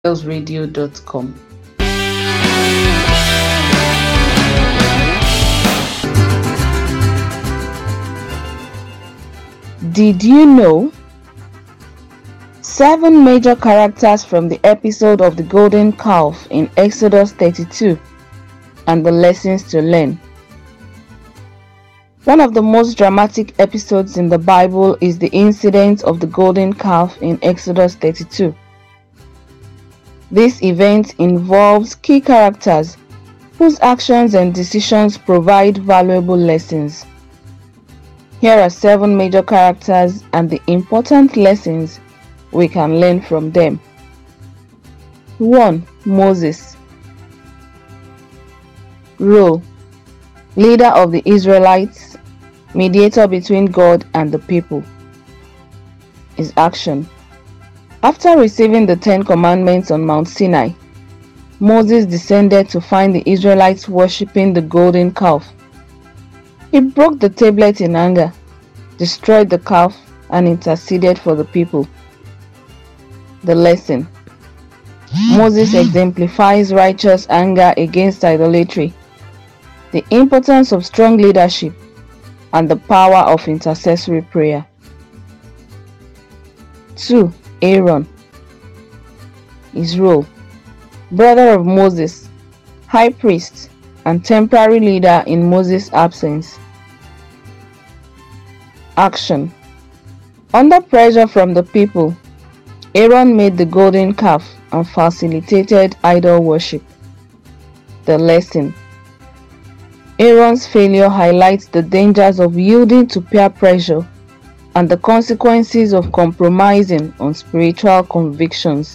www.emailsradio.com. Did you know? 7 major characters from the episode of the golden calf in Exodus 32 and the lessons to learn. One of the most dramatic episodes in the Bible is the incident of the golden calf in Exodus 32. This event involves key characters whose actions and decisions provide valuable lessons. Here are 7 major characters and the important lessons we can learn from them. 1. Moses. Role: leader of the Israelites, mediator between God and the people. His action: after receiving the 10 commandments on Mount Sinai, Moses descended to find the Israelites worshipping the golden calf. He broke the tablet in anger, destroyed the calf, and interceded for the people. The lesson: Moses exemplifies righteous anger against idolatry, the importance of strong leadership, and the power of intercessory prayer. 2. Aaron. His role: brother of Moses, high priest, and temporary leader in Moses' absence. Action: under pressure from the people, Aaron made the golden calf and facilitated idol worship. The lesson: Aaron's failure highlights the dangers of yielding to peer pressure and the consequences of compromising on spiritual convictions.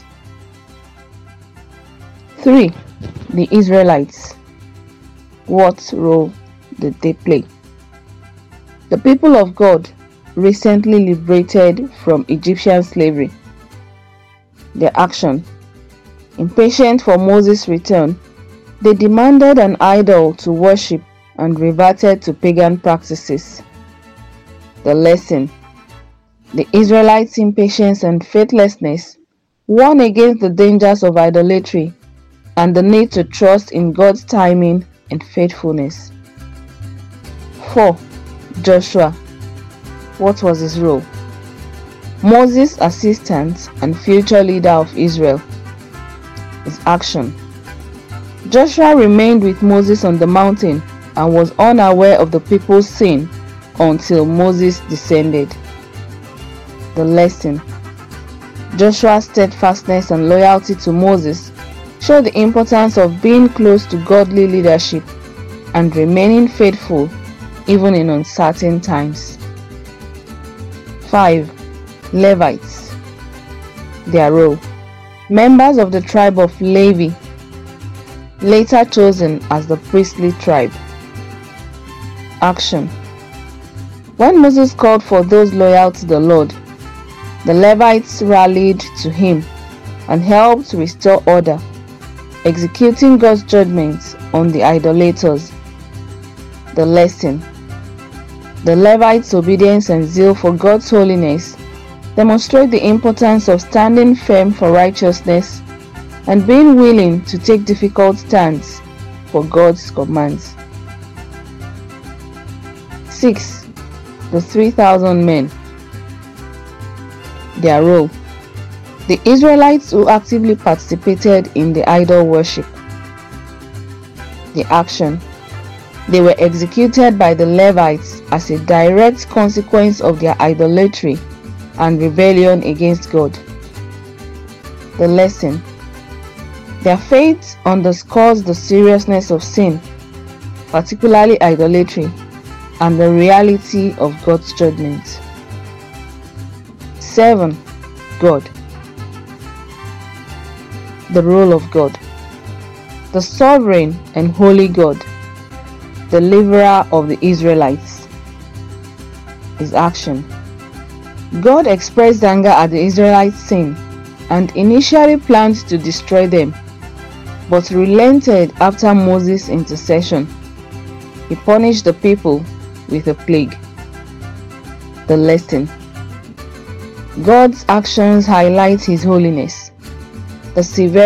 3. The Israelites. What role did they play? The people of God, recently liberated from Egyptian slavery. Their action: impatient for Moses' return, they demanded an idol to worship and reverted to pagan practices. The lesson: the Israelites' impatience and faithlessness warn against the dangers of idolatry and the need to trust in God's timing and faithfulness. 4. Joshua. What was his role? Moses' assistant and future leader of Israel. His action: Joshua remained with Moses on the mountain and was unaware of the people's sin until Moses descended. The lesson: Joshua's steadfastness and loyalty to Moses show the importance of being close to godly leadership and remaining faithful even in uncertain times. 5. Levites. Their role: members of the tribe of Levi, later chosen as the priestly tribe. Action: when Moses called for those loyal to the Lord, the Levites rallied to him and helped restore order, executing God's judgments on the idolaters. The lesson: the Levites' obedience and zeal for God's holiness demonstrate the importance of standing firm for righteousness and being willing to take difficult stands for God's commands. 6. The 3,000 men. Their role: the Israelites who actively participated in the idol worship. The action: they were executed by the Levites as a direct consequence of their idolatry and rebellion against God. The lesson: their faith underscores the seriousness of sin, particularly idolatry, and the reality of God's judgment. 7. God. The role of God: the sovereign and holy God, deliverer of the Israelites. His action: God expressed anger at the Israelites' sin and initially planned to destroy them, but relented after Moses' intercession. He punished the people with a plague. The lesson: God's actions highlight His holiness. the severe